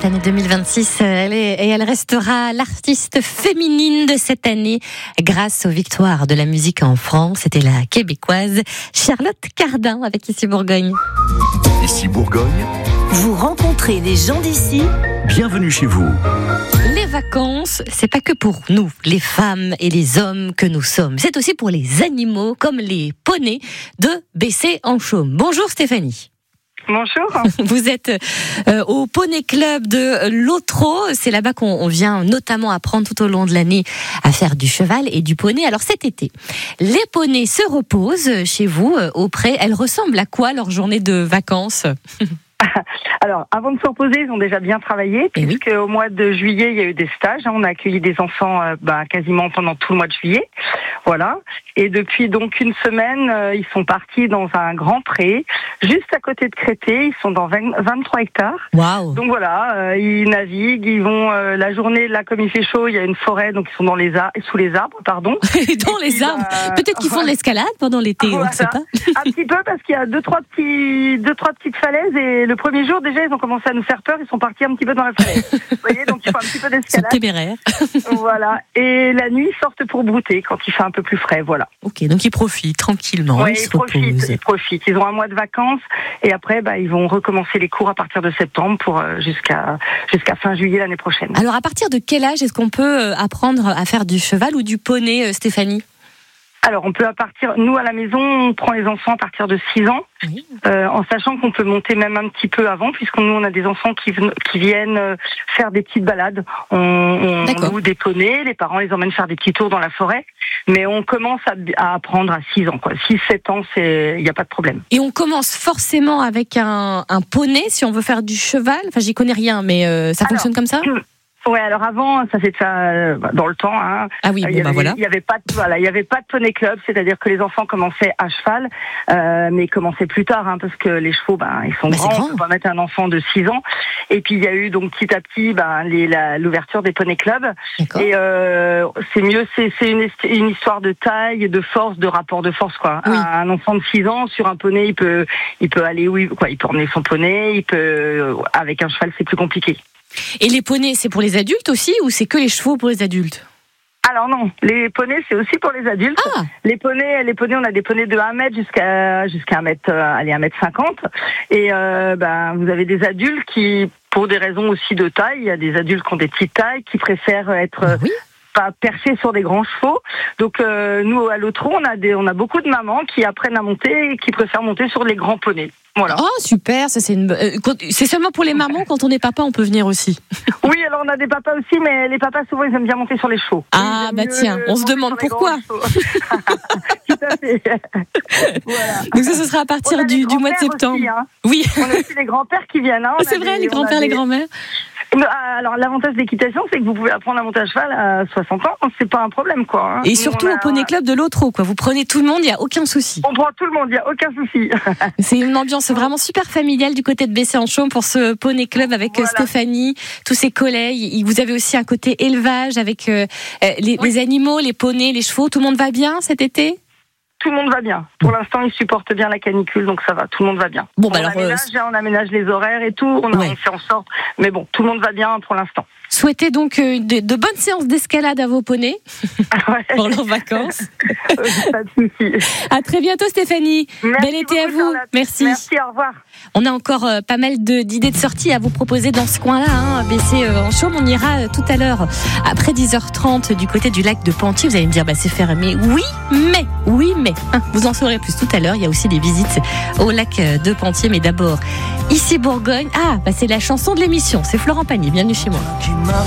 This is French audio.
cette année 2026. Elle restera l'artiste féminine de cette année grâce aux victoires de la musique en France. C'était la québécoise Charlotte Cardin avec Ici Bourgogne. Ici Bourgogne, vous rencontrez des gens d'ici. Bienvenue chez vous. Les vacances, c'est pas que pour nous, les femmes et les hommes que nous sommes. C'est aussi pour les animaux, comme les poneys de Bessay-en-Chaume. Bonjour Stéphanie. Bonjour. Vous êtes au Poney Club de l'Otro. C'est là-bas qu'on vient notamment apprendre tout au long de l'année à faire du cheval et du poney. Alors cet été, les poneys se reposent chez vous auprès. Elles ressemblent à quoi leur journée de vacances ? Alors, avant de se reposer, ils ont déjà bien travaillé, puisque au mois de juillet, il y a eu des stages. On a accueilli des enfants quasiment pendant tout le mois de juillet. Voilà. Et depuis donc une semaine, ils sont partis dans un grand pré, juste à côté de Créteil. Ils sont dans 23 hectares. Waouh. Donc voilà, ils naviguent, ils vont la journée, là, comme il fait chaud, il y a une forêt, donc ils sont dans sous les arbres, pardon. Dans les arbres. Peut-être qu'ils font de l'escalade pendant l'été, voilà. on ne sait pas. Un petit peu, parce qu'il y a deux, trois petites falaises, et le premier jour, déjà, ils ont commencé à nous faire peur, ils sont partis un petit peu dans la falaise. Vous voyez, donc ils font un petit peu d'escalade. C'est téméraire. Voilà. Et la nuit, ils sortent pour brouter quand il fait un peu plus frais, voilà. Ok, donc ils profitent tranquillement. Oui, ils profitent. Ils ont un mois de vacances, et après, ils vont recommencer les cours à partir de septembre pour jusqu'à fin juillet l'année prochaine. Alors, à partir de quel âge est-ce qu'on peut apprendre à faire du cheval ou du poney, Stéphanie ? Alors, on peut nous à la maison, on prend les enfants à partir de 6 ans, oui. En sachant qu'on peut monter même un petit peu avant, puisque nous, on a des enfants qui viennent faire des petites balades. On loue des poneys, les parents les emmènent faire des petits tours dans la forêt, mais on commence à apprendre à 6 ans, quoi. 6-7 ans, il n'y a pas de problème. Et on commence forcément avec un poney, si on veut faire du cheval. Enfin, j'y connais rien, mais ça fonctionne comme ça ? Ouais, alors avant, ça c'est ça dans le temps. Hein. Ah oui, voilà. Il y avait pas de poney club, c'est-à-dire que les enfants commençaient à cheval, mais commençaient plus tard, hein, parce que les chevaux, ils sont grands. On peut pas mettre un enfant de 6 ans. Et puis il y a eu donc petit à petit, l'ouverture des poney clubs. D'accord. Et c'est mieux, c'est une histoire de taille, de force, de rapport de force, quoi. Oui. Un enfant de 6 ans sur un poney, il peut aller il peut emmener son poney, avec un cheval, c'est plus compliqué. Et les poneys, c'est pour les adultes aussi, ou c'est que les chevaux pour les adultes ? Alors non, les poneys, c'est aussi pour les adultes. Ah. Les poneys, on a des poneys de 1 mètre jusqu'à 1 mètre 50. Et vous avez des adultes qui, pour des raisons aussi de taille, il y a des adultes qui ont des petites tailles, qui préfèrent être... pas perchés sur des grands chevaux. Donc nous à l'Otro, on a beaucoup de mamans qui apprennent à monter et qui préfèrent monter sur les grands poneys. Voilà. Oh super, ça c'est seulement pour les mamans. Quand on est papa, on peut venir aussi. Oui, alors on a des papas aussi, mais les papas souvent ils aiment bien monter sur les chevaux. Ah tiens, on se demande pourquoi. Tout à fait. Voilà. Donc ça, ce sera à partir du mois de septembre. Aussi, hein. Oui. On a aussi les grands-pères qui viennent. Hein. C'est vrai, les grands-pères, les grands-mères. Alors l'avantage de l'équitation, c'est que vous pouvez apprendre à monter à cheval à 60 ans, c'est pas un problème, quoi. Hein. Et surtout au Poney Club de l'Otro, quoi. Vous prenez tout le monde, il y a aucun souci. On prend tout le monde, il y a aucun souci. C'est une ambiance vraiment super familiale du côté de Bessay-en-Chaume pour ce Poney Club avec Stéphanie, tous ses collègues. Vous avez aussi un côté élevage avec les animaux, les poneys, les chevaux. Tout le monde va bien cet été ? Tout le monde va bien. Pour l'instant, ils supportent bien la canicule, donc ça va. Tout le monde va bien. Bon, on aménage les horaires et tout. On fait en sorte. Mais bon, tout le monde va bien pour l'instant. Souhaitez donc de bonnes séances d'escalade à vos poneys pour leurs vacances. Pas de souci. À très bientôt, Stéphanie. Bel été à vous. Charlotte. Merci. Merci, au revoir. On a encore pas mal d'idées de sorties à vous proposer dans ce coin-là, hein, Bessay-en-Chaume. On ira tout à l'heure, après 10h30, du côté du lac de Pantier. Vous allez me dire, c'est fermé. Oui, mais. Vous en saurez plus tout à l'heure. Il y a aussi des visites au lac de Pantier. Mais d'abord, Ici Bourgogne. C'est la chanson de l'émission. C'est Florent Pagny. Bienvenue chez moi.